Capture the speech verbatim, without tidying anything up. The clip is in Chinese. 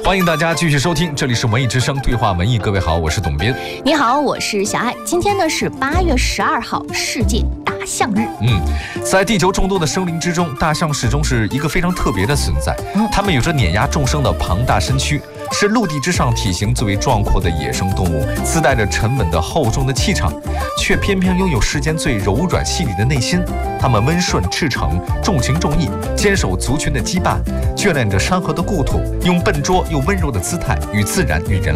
欢迎大家继续收听，这里是文艺之声对话文艺。各位好，我是董斌。 你好，我是小爱。今天呢是八月十二号，世界大象日。 嗯，在地球众多的生灵之中，大象始终是一个非常特别的存在。嗯，它们有着碾压众生的庞大身躯，是陆地之上体型最为壮阔的野生动物，自带着沉稳的厚重的气场，却偏偏拥有世间最柔软细腻的内心。它们温顺赤诚，重情重义，坚守族群的羁绊，眷恋着山河的故土，用笨拙又温柔的姿态与自然与人